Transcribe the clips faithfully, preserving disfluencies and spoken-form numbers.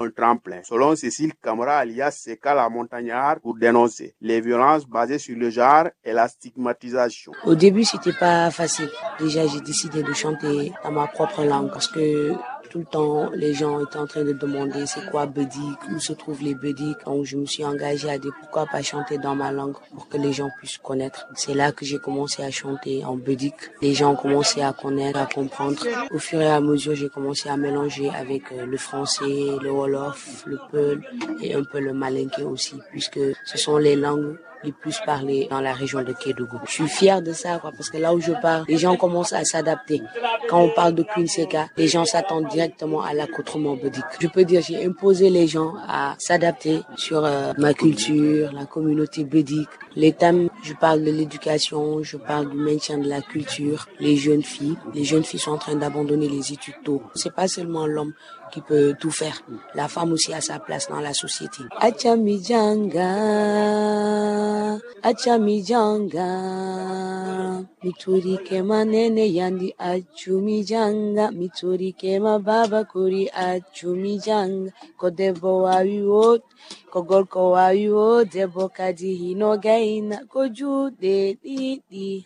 un tremplin. Selon Cécile Camara, alias Seka la montagnarde, pour dénoncer les violences basées sur le genre et la stigmatisation. Au début, c'était pas facile. Déjà, j'ai décidé de chanter dans ma propre langue parce que tout le temps, les gens étaient en train de demander c'est quoi Bédik, où se trouvent les Bédik. Donc, je me suis engagée à dire pourquoi pas chanter dans ma langue pour que les gens puissent connaître. C'est là que j'ai commencé à chanter en Bédik. Les gens ont commencé à connaître, à comprendre. Au fur et à mesure, j'ai commencé à mélanger avec le français, le wolof, le peul et un peu le malinké aussi, puisque ce sont les langues les plus parlées dans la région de Kédougou. Je suis fière de ça, quoi, parce que là où je pars, les gens commencent à s'adapter. Quand on parle de Queen Seka, les gens s'attendent directement à l'accoutrement bédik. Je peux dire, j'ai imposé les gens à s'adapter sur euh, ma culture, la communauté bédik. Les thèmes, je parle de l'éducation, je parle du maintien de la culture, les jeunes filles. Les jeunes filles sont en train d'abandonner les études tôt. C'est pas seulement l'homme qui peut tout faire. La femme aussi a sa place dans la société. Achamijanga, achamijanga, mituri kema nene yandi achumijanga, mituri kema baba kuri achumijanga, kodebo wa yuot, kogolko wa yuot, debo kadi hino gaina, koju de di di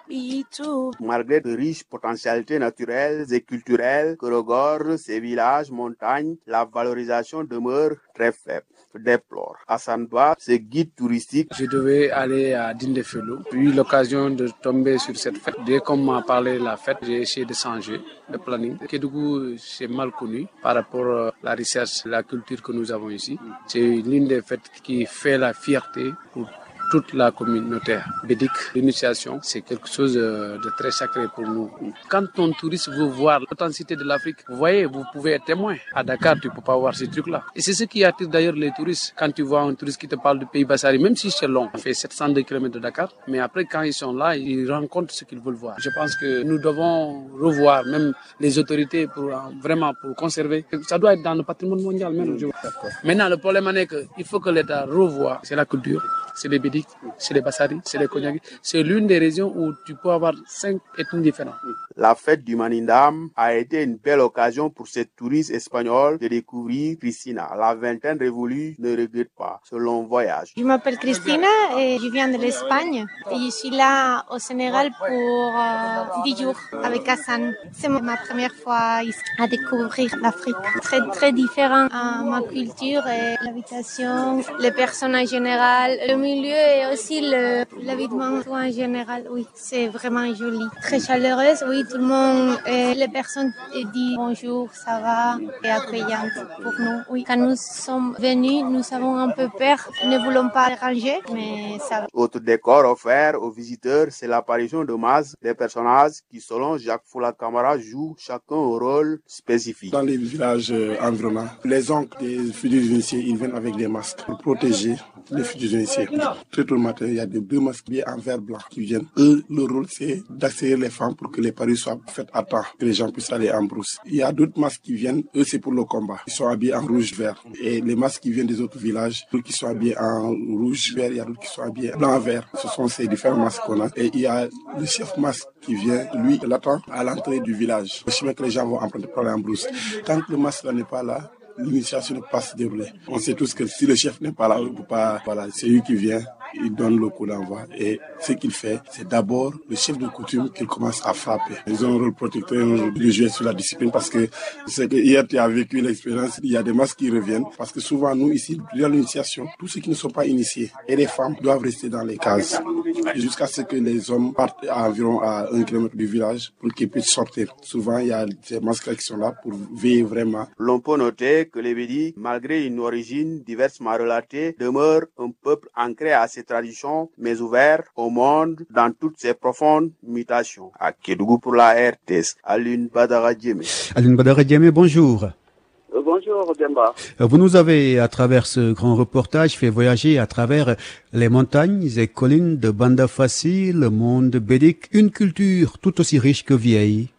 habitu. Malgré de riches potentialités naturelles et culturelles que regorgent ces villages, montagnes, la valorisation demeure très faible, déplore. Hassan Ba, ce guide touristique. Je devais aller à Dindéfelo. J'ai eu l'occasion de tomber sur cette fête. Dès qu'on m'a parlé de la fête, j'ai essayé de changer le planning. Kédougou, c'est mal connu par rapport à la richesse, la culture que nous avons ici. C'est l'une des fêtes qui fait la fierté pour toute la communauté bédik. L'initiation, c'est quelque chose de très sacré pour nous. Quand un touriste veut voir l'authenticité de l'Afrique, vous voyez, vous pouvez être témoin. À Dakar, tu ne peux pas voir ces trucs-là. Et c'est ce qui attire d'ailleurs les touristes. Quand tu vois un touriste qui te parle du pays Bassari, même si c'est long, ça fait sept cent deux kilomètres de Dakar, mais après, quand ils sont là, ils rencontrent ce qu'ils veulent voir. Je pense que nous devons revoir même les autorités pour vraiment pour conserver. Ça doit être dans le patrimoine mondial même. Mmh, Maintenant, le problème est qu'il faut que l'État revoie. C'est la culture. C'est les bédik, c'est les bassaris, c'est les konyaki. C'est l'une des régions où tu peux avoir cinq ethnies différentes. La fête du Manindam a été une belle occasion pour ces touristes espagnols de découvrir Cristina. La vingtaine révolue ne regrette pas ce long voyage. Je m'appelle Cristina et je viens de l'Espagne. Et je suis là au Sénégal pour euh, dix jours avec Hassan. C'est ma première fois ici à découvrir l'Afrique. Très, très différent à ma culture et l'habitation, les personnes en général, le milieu et aussi le, l'habillement en général. Oui, c'est vraiment joli. Très chaleureuse, oui, tout le monde, et les personnes disent bonjour, ça va, et accueillantes pour nous. Oui, quand nous sommes venus, nous avons un peu peur, nous ne voulons pas déranger, mais ça va. Autre décor offert aux visiteurs, c'est l'apparition de masques, des personnages qui, selon Jacques Foula Camara, jouent chacun un rôle spécifique. Dans les villages environnants, les oncles des futurs initiés, ils viennent avec des masques pour protéger les futurs initiés. Très tôt le matin, il y a des deux masques en vert blanc qui viennent. Eux, le rôle, c'est d'accueillir les femmes pour que les paris soient faits à temps, que les gens puissent aller en brousse. Il y a d'autres masques qui viennent, eux, c'est pour le combat. Ils sont habillés en rouge-vert. Et les masques qui viennent des autres villages, d'autres qui sont habillés en rouge-vert, il y a d'autres qui sont habillés blanc-vert. Ce sont ces différents masques qu'on a. Et il y a le chef masque qui vient, lui, il attend à l'entrée du village. Le chemin que les gens vont emprunter pour aller en brousse. Tant que le masque n'est pas là, l'initiation ne peut pas se dérouler. On sait tous que si le chef n'est pas là, on ne peut pas. Voilà, c'est lui qui vient, il donne le coup d'envoi. Et ce qu'il fait, c'est d'abord le chef de coutume qu'il commence à frapper. Ils ont un rôle protecteur, un rôle de jouer sur la discipline parce que c'est que hier tu as vécu l'expérience, il y a des masques qui reviennent. Parce que souvent, nous ici, dans l'initiation, tous ceux qui ne sont pas initiés et les femmes doivent rester dans les cases jusqu'à ce que les hommes partent à environ à un kilomètre du village pour qu'ils puissent sortir. Souvent, il y a ces masques qui sont là pour veiller vraiment. L'on peut noter que les Bédik, malgré une origine diversement relatée, demeurent un peuple ancré à ses traditions, mais ouvert au monde dans toutes ses profondes mutations. À Kédougou pour la R T S, Alioune Badara Diémé. Alioune Badara Diémé, bonjour. Euh, bonjour Demba. Vous nous avez, à travers ce grand reportage, fait voyager à travers les montagnes et collines de Banda Fassi, le monde bédik, une culture tout aussi riche que vieille.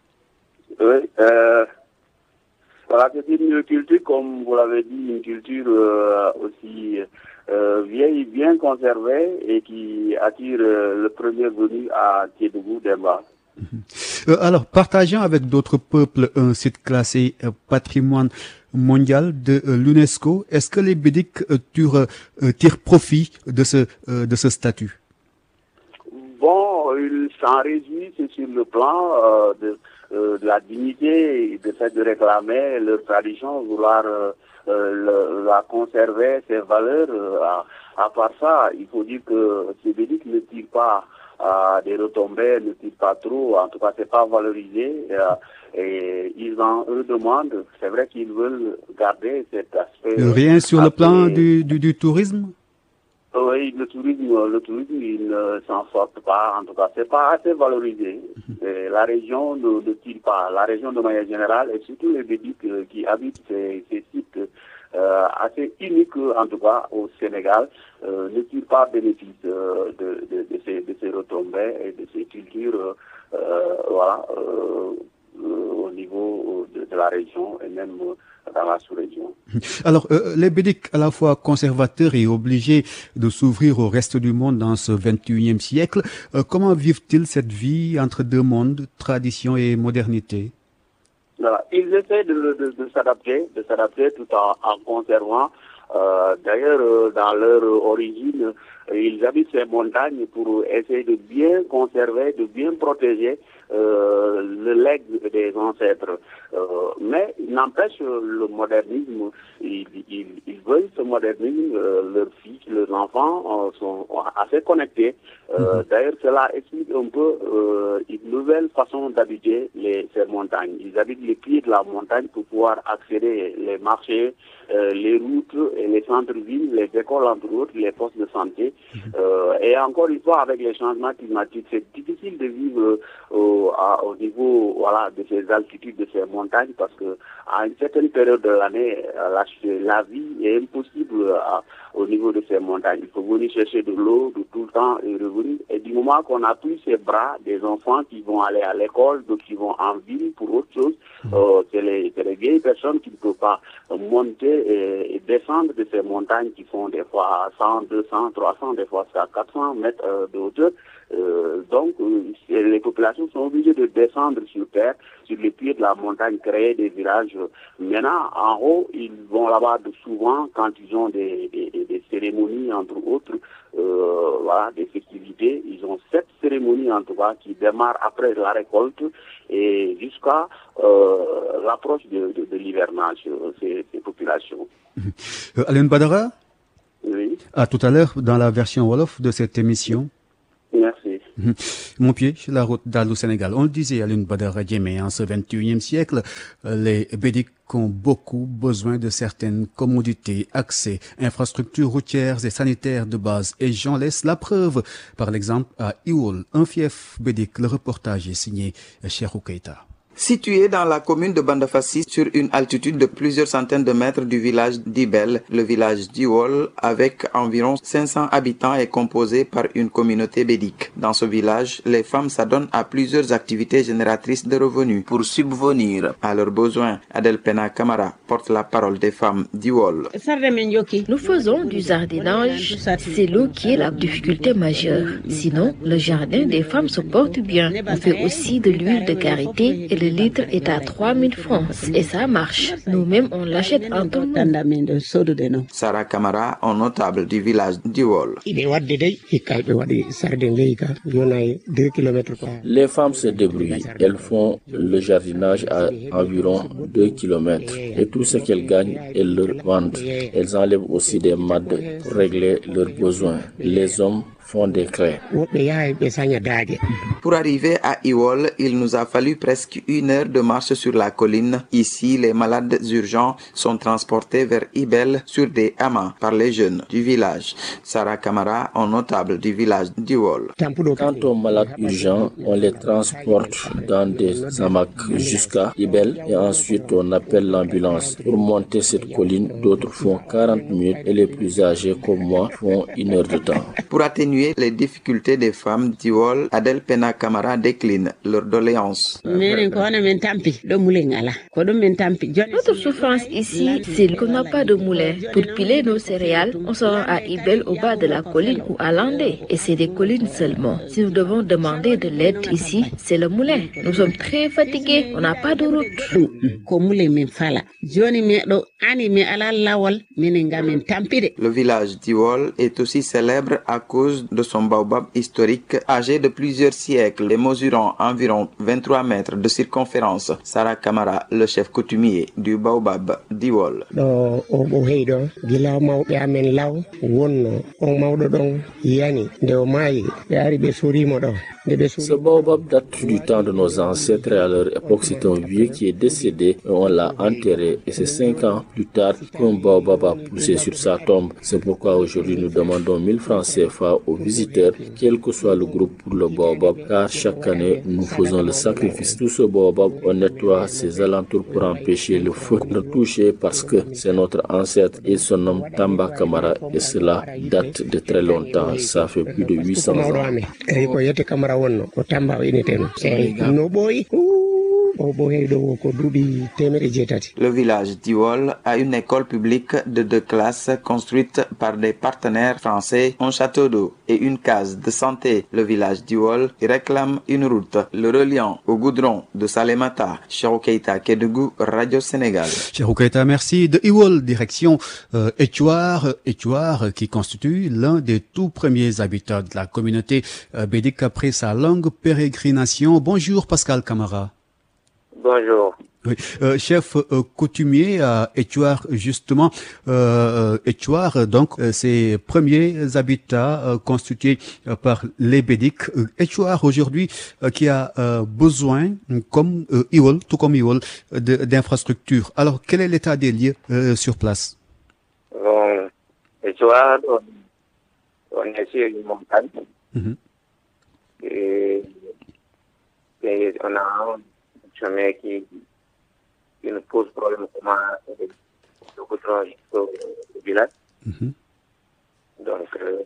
Oui, euh, voilà, c'est une culture, comme vous l'avez dit, une culture euh, aussi euh, vieille, bien conservée et qui attire euh, le premier venu à Kédougou, Demba. Euh, alors, partageant avec d'autres peuples un site classé euh, patrimoine mondial de euh, l'UNESCO, est-ce que les Bédiques euh, tirent, euh, tirent profit de ce, euh, de ce statut? Bon, ils s'en réjouissent sur le plan euh, de, euh, de la dignité, de fait de réclamer leur tradition, vouloir euh, euh, le, la conserver, ses valeurs. Euh, à, à part ça, il faut dire que ces Bédiques ne tirent pas euh, des retombées, ne tirent pas trop, en tout cas c'est pas valorisé. Euh, et ils en eux demandent, c'est vrai qu'ils veulent garder cet aspect. Rien sur aspect, le plan du, du, du tourisme? Oui, le tourisme, le tourisme, il ne s'en sort pas. En tout cas, c'est pas assez valorisé. Et la région ne, ne tire pas. La région de manière générale, et surtout les Bédiques euh, qui habitent ces, ces sites euh, assez uniques, en tout cas au Sénégal, euh, ne tirent pas bénéfice euh, de, de, de, ces, de ces retombées et de ces cultures, euh, voilà, euh, euh, au niveau de, de la région et même euh, dans la sous-région. Alors, euh, les Bédiques, à la fois conservateurs et obligés de s'ouvrir au reste du monde dans ce vingt et unième siècle, euh, comment vivent-ils cette vie entre deux mondes, tradition et modernité? Voilà. Ils essaient de, de, de s'adapter, de s'adapter tout en, en conservant. Euh, d'ailleurs, euh, dans leur origine, euh, ils habitent ces montagnes pour essayer de bien conserver, de bien protéger euh, le legs des ancêtres. Euh, mais il n'empêche le modernisme, ils, ils, ils veulent ce modernisme, euh, leurs fils, leurs enfants euh, sont assez connectés. Euh, d'ailleurs, cela explique un peu euh, une nouvelle façon d'habiter les, ces montagnes. Ils habitent les pieds de la montagne pour pouvoir accéder les marchés, euh, les routes et les centres-villes, les écoles entre autres, les postes de santé. Euh, et encore une fois, avec les changements climatiques, c'est difficile de vivre au, à, au niveau voilà, de ces altitudes, de ces montagnes, parce que à une certaine période de l'année, la, la vie est impossible à, au niveau de ces montagnes. Il faut venir chercher de l'eau de tout le temps et revenir. Et du moment qu'on a pris ces bras, des enfants qui vont aller à l'école, d'autres qui vont en ville pour autre chose, euh, c'est les, les vieilles personnes qui ne peuvent pas monter et, et descendre de ces montagnes qui font des fois cent, deux cents, trois cents, des fois à quatre cents mètres euh, de hauteur. Euh, donc, euh, les populations sont obligées de descendre sur terre, sur les pieds de la montagne, créer des villages. Maintenant, en haut, ils vont là-bas de souvent quand ils ont des, des, des cérémonies, entre autres, euh, voilà, des festivités. Ils ont sept cérémonies, en tout cas, qui démarrent après la récolte et jusqu'à euh, l'approche de, de, de l'hivernage, ces, ces populations. Euh, Alain Badara? Oui. À tout à l'heure, dans la version Wolof de cette émission. Merci. Mon pied sur la route d'Al au Sénégal. On le disait à l'une Badara Djemé, en ce vingt et unième siècle, les Bédiques ont beaucoup besoin de certaines commodités, accès, infrastructures routières et sanitaires de base. Et j'en laisse la preuve par l'exemple à Iwol, un fief Bédique. Le reportage est signé Cheikhou Keita. Situé dans la commune de Bandafassi, sur une altitude de plusieurs centaines de mètres du village d'Ibel, le village d'Iwol, avec environ cinq cents habitants, est composé par une communauté bédique. Dans ce village, les femmes s'adonnent à plusieurs activités génératrices de revenus pour subvenir à leurs besoins. Adel Pena Kamara porte la parole des femmes d'Iwol. Nous faisons du jardinage, c'est l'eau qui est la difficulté majeure. Sinon, le jardin des femmes se porte bien. On fait aussi de l'huile de karité et le litre est à trois mille francs et ça marche. Nous-mêmes, on l'achète en tout monde. Sarah Kamara, un notable du village d'Iwol. Les femmes se débrouillent. Elles font le jardinage à environ deux kilomètres et tout ce qu'elles gagnent, elles le vendent. Elles enlèvent aussi des mades pour régler leurs besoins. Les hommes font des craies. Pour arriver à Iwol, il nous a fallu presque une heure de marche sur la colline. Ici, les malades urgents sont transportés vers Ibel sur des hammams par les jeunes du village. Sarah Kamara, un notable du village d'Iwol. Quant aux malades urgents, on les transporte dans des hamacs jusqu'à Ibel et ensuite on appelle l'ambulance. Pour monter cette colline, d'autres font quarante minutes et les plus âgés comme moi font une heure de temps. Pour atteindre diminuer les difficultés des femmes d'Iwol, Adel Pena Camara décline leur doléance. Notre souffrance ici, c'est qu'on n'a pas de moulin. Pour piler nos céréales, on se rend à Ibel au bas de la colline ou à Landé. Et c'est des collines seulement. Si nous devons demander de l'aide ici, c'est le moulin. Nous sommes très fatigués, on n'a pas de route. Le village d'Iwol est aussi célèbre à cause de son baobab historique âgé de plusieurs siècles et mesurant environ vingt-trois mètres de circonférence. Sarah Camara, le chef coutumier du baobab d'Iwol. Ce baobab date du temps de nos ancêtres et à leur époque c'est un vieux qui est décédé et on l'a enterré et c'est cinq ans plus tard qu'un baobab a poussé sur sa tombe. C'est pourquoi aujourd'hui nous demandons mille francs C F A aux visiteurs, quel que soit le groupe pour le baobab, car chaque année nous faisons le sacrifice. Tout ce baobab, on nettoie ses alentours pour empêcher le feu de toucher parce que c'est notre ancêtre et son nom Tamba Camara et cela date de très longtemps, ça fait plus de huit cents ans. Le village d'Iwol a une école publique de deux classes construite par des partenaires français, un château d'eau et une case de santé. Le village d'Iwol réclame une route le reliant au goudron de Salémata. Cheikhou Keita, Kédougou, Radio Sénégal. Cheikhou Keita, merci. De Iwol, direction euh, Étuar, Étuar qui constitue l'un des tout premiers habitants de la communauté euh, bédique après sa longue pérégrination. Bonjour Pascal Camara. Bonjour. Oui. Euh, chef euh, coutumier à Étuar, justement, euh, Étuar, donc, euh, ces premiers habitats euh, constitués euh, par les bédiques. Euh, Étuar, aujourd'hui, euh, qui a euh, besoin, comme euh, Iwol, tout comme Iwol, d'infrastructures. Alors, quel est l'état des lieux euh, sur place? Bon, Étuar, on, on est sur une montagne. Mm-hmm. et, et on a un chemin qui qui nous pose problème comment le goudron au village. Mm-hmm. Donc,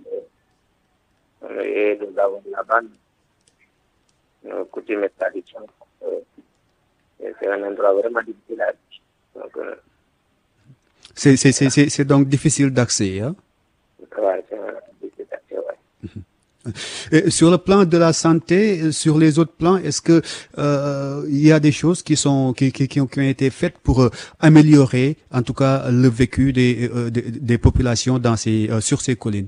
euh, et nous avons là-bas nos coutumes et traditions. Euh, c'est un endroit vraiment difficile à donc, euh, c'est, c'est, c'est, c'est, c'est donc difficile d'accès, hein? Ouais, c'est difficile d'accès, ouais. Mm-hmm. Et sur le plan de la santé, sur les autres plans, est-ce que euh, il y a des choses qui sont qui qui, qui, ont, qui ont été faites pour euh, améliorer, en tout cas, le vécu des euh, des, des populations dans ces euh, sur ces collines?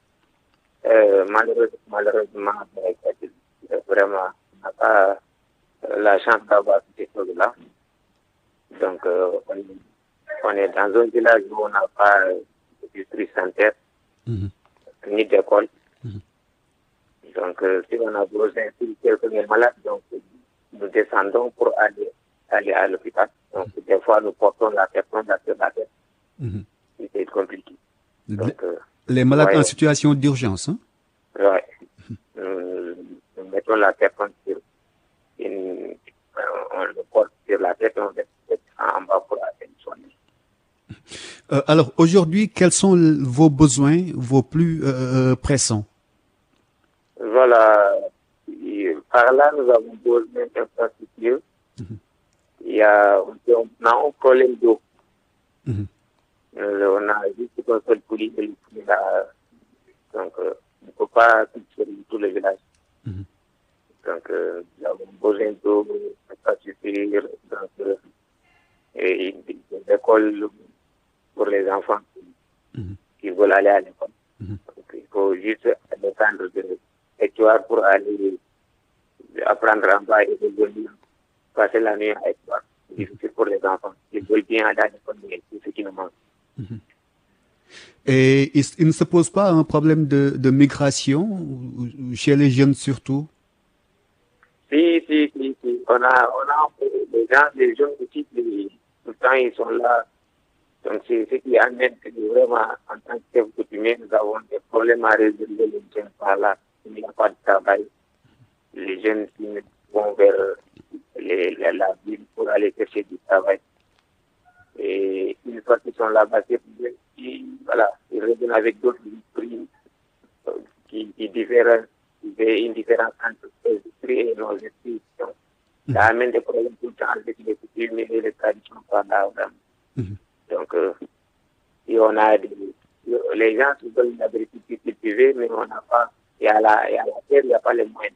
Euh, malheureusement, malheureusement, vraiment, on n'a pas la chance d'avoir ces choses-là. Donc, euh, on, on est dans un village où on n'a pas de district sanitaire, mm-hmm. ni d'école. Mm-hmm. Donc, euh, si on a besoin de quelqu'un est malade, donc nous descendons pour aller, aller à l'hôpital. Donc, mmh. des fois, nous portons la personne sur la tête. Mmh. C'est compliqué. Donc, euh, les malades ouais, en situation d'urgence, hein? Oui. Mmh. Nous, nous mettons la personne sur une, on le porte sur la tête, on le met en bas pour aller soigner. Euh, alors, aujourd'hui, quels sont vos besoins, vos plus euh, pressants? Voilà, et par là, nous avons besoin d'infrastructures. Mm-hmm. Il y a, on a un problème d'eau. Mm-hmm. Euh, on a juste un seul poulie de l'eau là. Donc, euh, on ne peut pas toucher tout le village. Mm-hmm. Donc, euh, nous avons besoin d'eau, d'infrastructures, donc, et des écoles pour les enfants mm-hmm. qui veulent aller à l'école. Mm-hmm. Donc, il faut juste descendre de Étuar pour aller apprendre en bas et revenir passer la nuit à Étuar. C'est difficile pour les enfants. Ils veulent bien aller à l'école, mais c'est ce qui nous manque. Mm-hmm. Et il, il ne se pose pas un problème de, de migration chez les jeunes surtout? Si, si, si, si. On a, on a des gens, des jeunes petits, tout le temps ils sont là. Donc c'est ce qui amène que vraiment, en tant que chef coutumier, nous avons des problèmes à résoudre les jeunes par là. Il n'y a pas de travail. Les jeunes qui vont vers les, la, la ville pour aller chercher du travail. Et une fois qu'ils sont là-bas, ils, voilà, ils reviennent avec d'autres esprits qui, qui différencie une différence entre les esprits et nos institutions. Il y a même des problèmes tout le temps avec les coutumes et les traditions pendant. Mm-hmm. Donc, euh, si on a des, les gens se donnent la vérité cultivée, mais on n'a pas, il y a la, il y a la terre, il n'y a pas les moyens.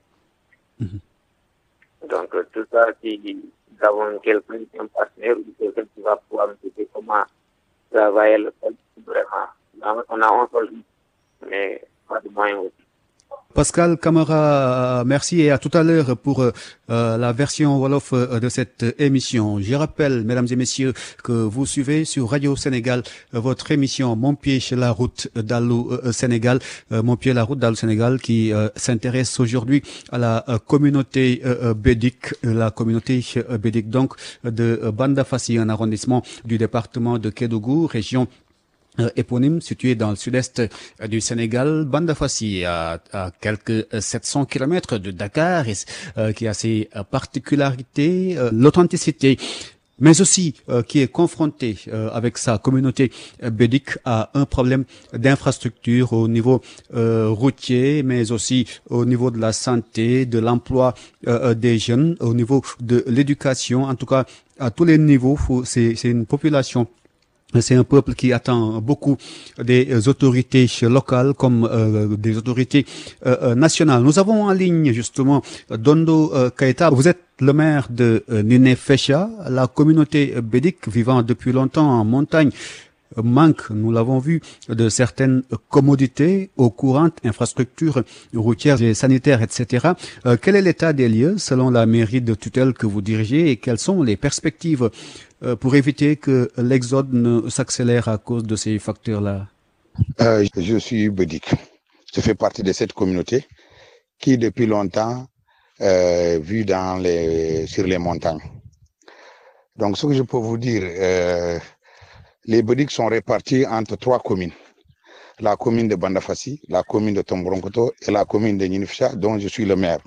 Mm-hmm. Donc, euh, tout ça, si nous avons quelqu'un qui est un partenaire ou quelqu'un qui va pouvoir nous dire comment travailler le sol, vraiment, on a un seul, mais pas de moyens aussi. Pascal Camara, merci et à tout à l'heure pour euh, la version Wolof euh, de cette émission. Je rappelle, mesdames et messieurs, que vous suivez sur Radio Sénégal euh, votre émission Mon pied sur la route d'Allô euh, Sénégal, euh, Mon pied la route d'Allô Sénégal qui euh, s'intéresse aujourd'hui à la euh, communauté euh, bédique, la communauté euh, bédique donc de euh, Bandafassi, un arrondissement du département de Kédougou, région Euh, éponyme situé dans le sud-est euh, du Sénégal. Bandafassi à, à quelques euh, sept cents kilomètres de Dakar, et, euh, qui a ses euh, particularités, euh, l'authenticité, mais aussi euh, qui est confronté euh, avec sa communauté euh, bédique à un problème d'infrastructure au niveau euh, routier, mais aussi au niveau de la santé, de l'emploi euh, des jeunes, au niveau de l'éducation, en tout cas à tous les niveaux. Faut, c'est, c'est une population. C'est un peuple qui attend beaucoup des autorités locales comme euh, des autorités euh, nationales. Nous avons en ligne justement Dondo euh, Keita. Vous êtes le maire de euh, Ninifécha. La communauté bédique vivant depuis longtemps en montagne manque, nous l'avons vu, de certaines commodités eau courante, infrastructures routières et sanitaires, et cetera. Euh, quel est l'état des lieux selon la mairie de tutelle que vous dirigez et quelles sont les perspectives euh, pour éviter que l'exode ne s'accélère à cause de ces facteurs-là? euh, Je suis bédique. Je fais partie de cette communauté qui, depuis longtemps, euh, vit dans les, sur les montagnes. Donc, ce que je peux vous dire, euh, les bédiques sont répartis entre trois communes. La commune de Bandafassi, la commune de Tombronkoto et la commune de Ninifécha, dont je suis le maire.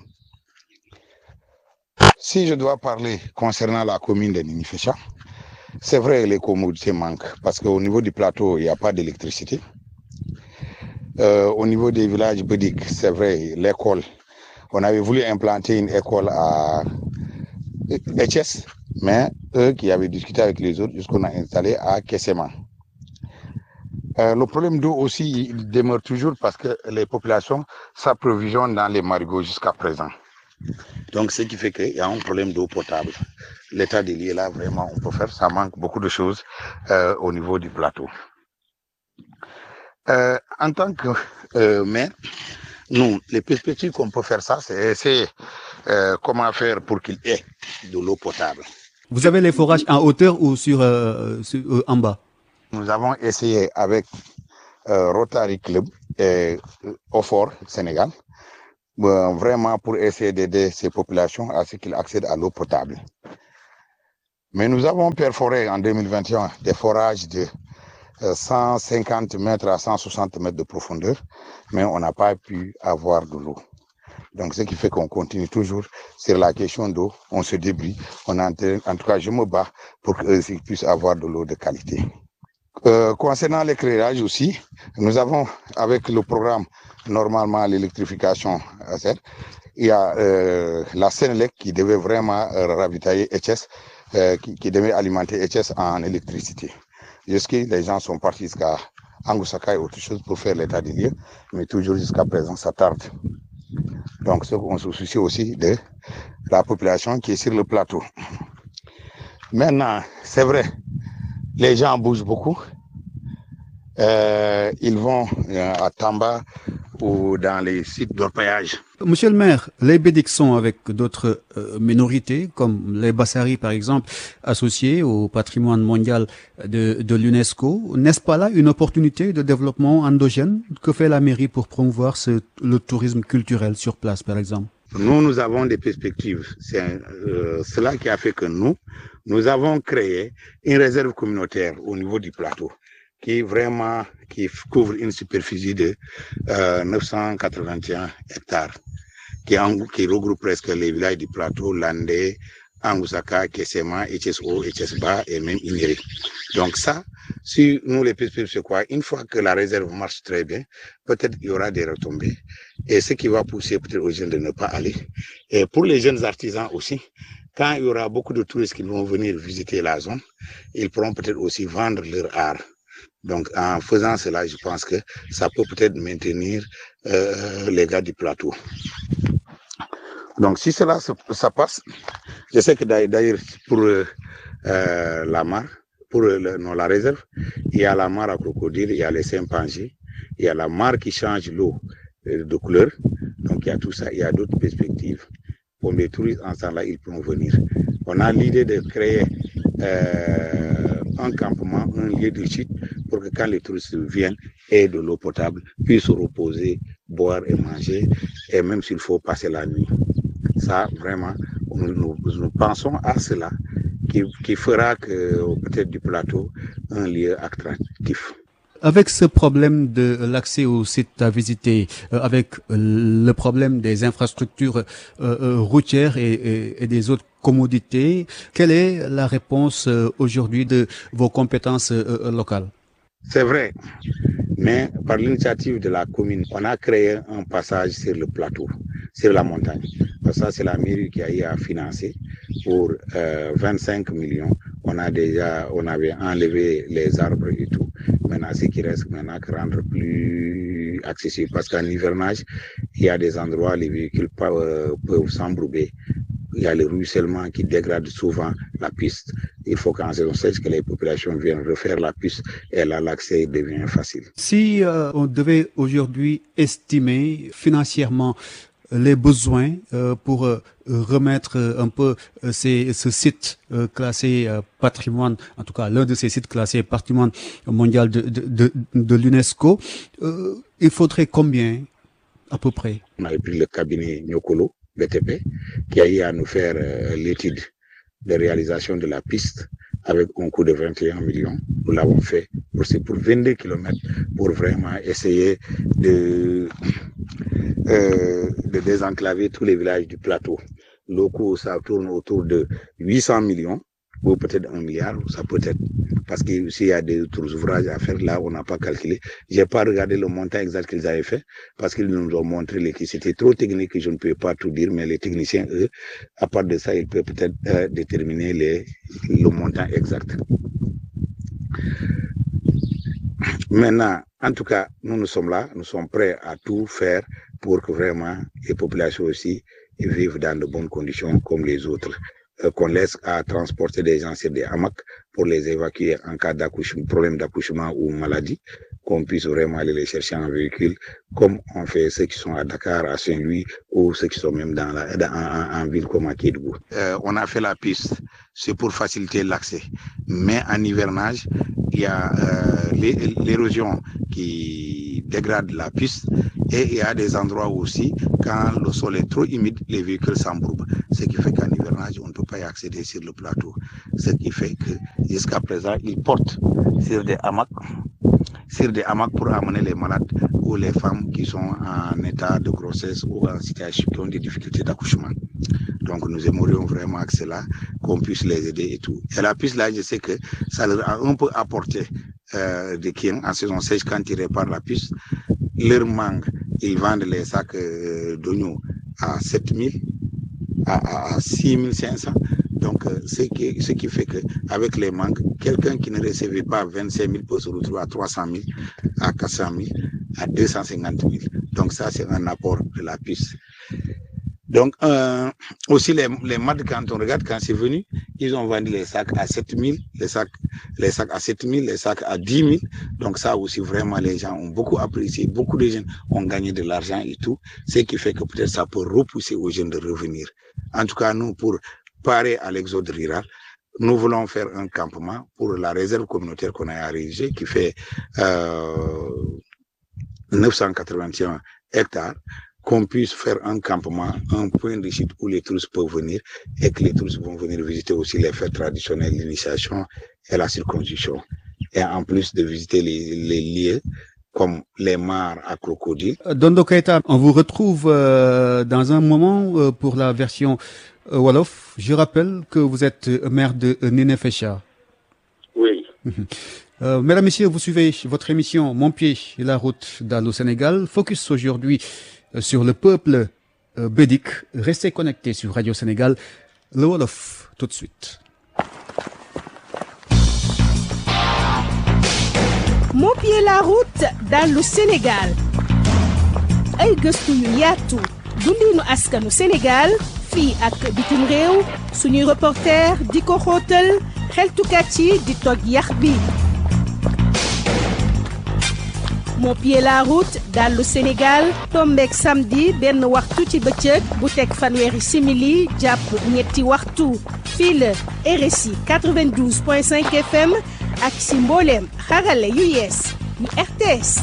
Si je dois parler concernant la commune de Ninifécha, c'est vrai que les commodités manquent parce qu'au niveau du plateau, il n'y a pas d'électricité. Euh, au niveau des villages bédiques, c'est vrai, l'école, on avait voulu implanter une école à H S, mais eux qui avaient discuté avec les autres, jusqu'on a installé à Kessema. Euh, le problème d'eau aussi, il demeure toujours parce que les populations s'approvisionnent dans les marigots jusqu'à présent. Donc, ce qui fait qu'il y a un problème d'eau potable. L'état des lieux là, vraiment, on peut faire, ça manque beaucoup de choses euh, au niveau du plateau. Euh, en tant que euh, maire, nous, les perspectives qu'on peut faire ça, c'est essayer euh, comment faire pour qu'il y ait de l'eau potable. Vous avez les forages en hauteur ou sur, euh, sur euh, en bas? Nous avons essayé avec euh, Rotary Club et euh, Ofor Sénégal, euh, vraiment pour essayer d'aider ces populations à ce qu'ils accèdent à l'eau potable. Mais nous avons perforé en deux mille vingt et un des forages de euh, cent cinquante mètres à cent soixante mètres de profondeur, mais on n'a pas pu avoir de l'eau. Donc, ce qui fait qu'on continue toujours sur la question d'eau, on se débrouille, on en, en tout cas, je me bats pour qu'ils puissent avoir de l'eau de qualité. Euh, concernant l'éclairage aussi, nous avons, avec le programme, normalement, l'électrification, il y a euh, la Sénélec qui devait vraiment euh, ravitailler H S, euh, qui, qui devait alimenter H S en électricité. Jusqu'à les gens sont partis jusqu'à Angusaka et autre chose pour faire l'état des lieux, mais toujours jusqu'à présent, ça tarde. Donc, on se soucie aussi de la population qui est sur le plateau. Maintenant, c'est vrai, les gens bougent beaucoup. Euh, ils vont euh, à Tamba ou dans les sites d'orpaillage. Monsieur le maire, les bédiques sont avec d'autres euh, minorités, comme les Bassari par exemple, associés au patrimoine mondial de, de l'UNESCO. N'est-ce pas là une opportunité de développement endogène? Que fait la mairie pour promouvoir ce, le tourisme culturel sur place, par exemple? Nous, nous avons des perspectives. C'est euh, cela qui a fait que nous, nous avons créé une réserve communautaire au niveau du plateau, qui vraiment qui couvre une superficie de euh, neuf cent quatre-vingt-un hectares, qui, en, qui regroupe presque les villages du plateau, Landé, Angusaka, Kessema, H S O, H S B A et même Iniri. Donc ça, Si nous, les perspectives, c'est quoi? Une fois que la réserve marche très bien, peut-être il y aura des retombées. Et ce qui va pousser peut-être aux jeunes de ne pas aller. Et pour les jeunes artisans aussi, quand il y aura beaucoup de touristes qui vont venir visiter la zone, ils pourront peut-être aussi vendre leur art. Donc, en faisant cela, je pense que ça peut peut-être maintenir euh, les gars du plateau. Donc, si cela ça passe, je sais que d'ailleurs, pour euh, la mare, pour le, non, la réserve, il y a la mare à crocodile, il y a les chimpanzés, il y a la mare qui change l'eau euh, de couleur. Donc, il y a tout ça, il y a d'autres perspectives. Pour les touristes, en ce temps-là, ils pourront venir. On a l'idée de créer euh, un campement, un lieu de chute, pour que quand les touristes viennent, aient de l'eau potable, puissent se reposer, boire et manger, et même s'il faut passer la nuit. Ça, vraiment, nous, nous, nous pensons à cela, qui, qui fera que peut-être du plateau un lieu attractif. Avec ce problème de l'accès aux sites à visiter, euh, avec le problème des infrastructures euh, euh, routières et, et, et des autres commodités, quelle est la réponse euh, aujourd'hui de vos compétences euh, locales? C'est vrai, mais par l'initiative de la commune, on a créé un passage sur le plateau, sur la montagne. Ça, c'est la mairie qui a eu à financer pour euh, vingt-cinq millions. On a déjà, on avait enlevé les arbres et tout. Maintenant, ce qui reste maintenant, que rendre plus accessible. Parce qu'en hivernage, il y a des endroits où les véhicules peuvent, peuvent s'embrouiller. Il y a le ruissellement qui dégrade souvent la piste. Il faut qu'en saison sèche, que les populations viennent refaire la piste et là, l'accès devient facile. Si euh, on devait aujourd'hui estimer financièrement les besoins euh, pour euh, remettre euh, un peu euh, ces, ce site euh, classé euh, patrimoine, en tout cas l'un de ces sites classés patrimoine mondial de, de, de, de l'UNESCO, euh, il faudrait combien à peu près? On avait pris le cabinet Nyokolo, B T P, qui a eu à nous faire euh, l'étude de réalisation de la piste avec un coût de vingt et un millions. Nous l'avons fait aussi pour vingt-deux kilomètres pour vraiment essayer de, euh, de désenclaver tous les villages du plateau. Le coût, ça tourne autour de huit cents millions ou peut-être un milliard, ça peut être. Parce qu'il y a des autres ouvrages à faire, là, on n'a pas calculé. J'ai pas regardé le montant exact qu'ils avaient fait, parce qu'ils nous ont montré que c'était trop technique que je ne peux pas tout dire, mais les techniciens, eux, à part de ça, ils peuvent peut-être euh, déterminer les, le montant exact. Maintenant, en tout cas, nous, nous sommes là, nous sommes prêts à tout faire pour que vraiment les populations aussi vivent dans de bonnes conditions comme les autres. Euh, qu'on laisse à transporter des gens sur des hamacs pour les évacuer en cas d'accouchement, problème d'accouchement ou maladie, qu'on puisse vraiment aller les chercher en véhicule, comme on fait ceux qui sont à Dakar, à Saint-Louis, ou ceux qui sont même dans la, dans, en, en ville comme à Kédougou. Euh, on a fait la piste, c'est pour faciliter l'accès. Mais en hivernage, il y a euh, l'érosion qui dégrade la piste et il y a des endroits aussi, quand le sol est trop humide, les véhicules s'embourbent. Ce qui fait qu'en hivernage, on ne peut pas y accéder sur le plateau. Ce qui fait que jusqu'à présent, ils portent sur des hamacs, sur des hamacs pour amener les malades ou les femmes qui sont en état de grossesse ou en situation qui ont des difficultés d'accouchement. Donc nous aimerions vraiment que cela, qu'on puisse les aider et tout. Et la piste là, je sais que ça leur a un peu apporté euh, des clients en saison sèche quand ils réparent la piste. Leur mangue, ils vendent les sacs euh, d'oignons à sept mille, à, à six mille cinq cents. Donc, euh, ce, qui, ce qui fait qu'avec les mangues, quelqu'un qui ne recevait pas vingt-cinq mille peut se retrouver à trois cent mille, à quatre cent mille, à deux cent cinquante mille. Donc ça, c'est un apport de la piste. Donc, euh, aussi les, les maths, quand on regarde, quand c'est venu, ils ont vendu les sacs à sept mille, les sacs, les sacs à sept mille, les sacs à dix mille. Donc ça aussi, vraiment, les gens ont beaucoup apprécié. Beaucoup de jeunes ont gagné de l'argent et tout. Ce qui fait que peut-être ça peut repousser aux jeunes de revenir. En tout cas, nous, pour parer à l'exode rural, nous voulons faire un campement pour la réserve communautaire qu'on a réalisée, qui fait euh, neuf cent quatre-vingt-un hectares. Qu'on puisse faire un campement, un point de chute où les touristes peuvent venir et que les touristes vont venir visiter aussi les fêtes traditionnelles, l'initiation et la circoncision. Et en plus de visiter les, les lieux comme les mares à crocodile. Dondo Keita, on vous retrouve euh, dans un moment euh, pour la version euh, Wolof. Je rappelle que vous êtes maire de Ninifécha. Oui. Euh, mesdames, Messieurs, vous suivez votre émission Mon pied, la route d'Allô Sénégal. Focus aujourd'hui euh, sur le peuple euh, bédik. Restez connectés sur Radio Sénégal. Le Wolof, tout de suite. Mon pied, la route d'Allô Sénégal. ay gëstu yu yaatu dundinu askanu Sénégal fii ak bitim réew suñuy reporter di ko xóotal xeltukat yi di toj yax bi Mon pied la route d'Allô Sénégal tombeek samedi benn waxtu ci bëccëg bu teg fanweeri simili jàpp ñetti waxtu fii la R S I quatre-vingt-douze point cinq F M ak si mbooleem xarale yu yees yu R T S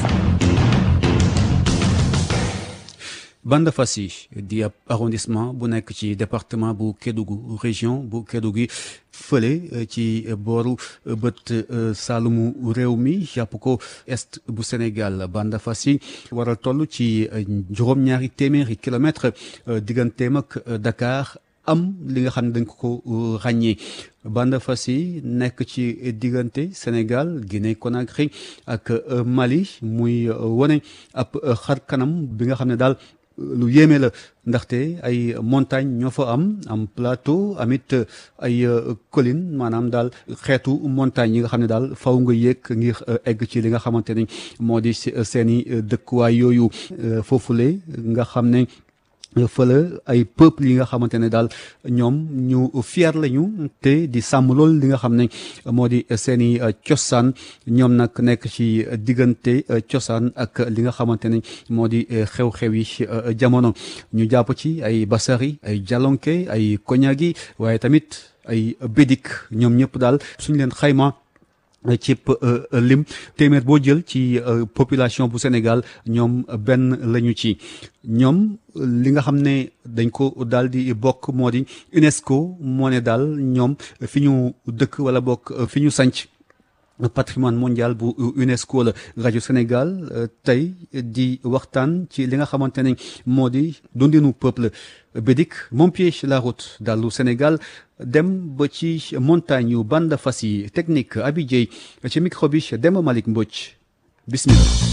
Bandafassi di ab arrondissement bu nekk ci département bu Kédougou région bu Kédougou fële ci booru bët Saalumu réew mi jàpp ko est bu Sénégal Bandafassi waral toll ci juróom-ñaari téeméeri kilomètre digganteem ak Dakar am li nga xam ne dañ ko ràññee Bandafassi nekk ci diggante Sénégal Guinée Conakry ak Mali muy wone ab xar kanam bi nga xam ne daal lu yéeme la ndaxte ay montagne ñoo fa am am plateau amit ay collines maanaam daal xeetu montagne yi nga xam ne daal faw nga yéeg ngir egg ci li nga xamante ni moo di seeni dëkkuwaay yooyu foofule nga xam ne fële ay peuple yi nga xamante ne daal ñoom ñu fier lañu te di sàmm lool li nga xam ne moo di seeni cosaan ñoom nag nekk ci diggante cosaan ak li nga xamante ne moo di xew-xew yi jamono ñu jàpp ci ay basari ay jalonke ay koñagi waaye tamit ay bédik ñoom ñëpp daal suñu leen xayma cib lim téeméer boo jël ci population bu Sénégal ñoom benn lañu ci ñoom li nga xam ne dañ ko daal di bokk moo di UNESCO moo ne daal ñoom fi ñu dëkk wala bokk fi ñu sanc patrimoine mondial bu UNESCO la rajo Sénégal tey di waxtaan ci li nga xamante ne moo di dundinu peuple bédik Mon pied la route d'Allô Sénégal dem ba ci montagne yu Bandafassi technique Abi Dieye ci micro bi Demba Malick Mbodj bismillah